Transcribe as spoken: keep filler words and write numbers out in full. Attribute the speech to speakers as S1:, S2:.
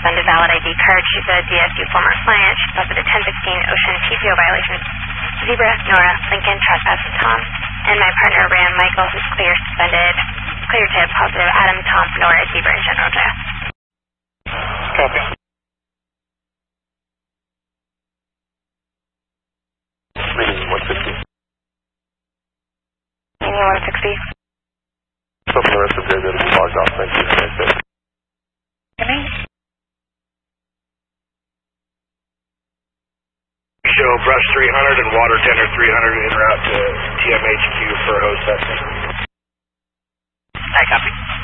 S1: suspended valid I D card. She's a D S U former client. She's busted a ten sixteen Ocean T P O violation. Zebra, Nora, Lincoln, Trespass, Tom. And my partner, Ram Michael, who's clear suspended. Clear tip, positive, Adam, Tom, Nora, Zebra, and General J.
S2: Copy.
S3: Reading one sixty.
S1: Reading one sixty.
S3: So for the rest of the day, that'll be logged off. Thank you. Thank you.
S1: Jimmy?
S2: Show brush three hundred and water tender three hundred en route to T M H Q for hose testing.
S4: I copy.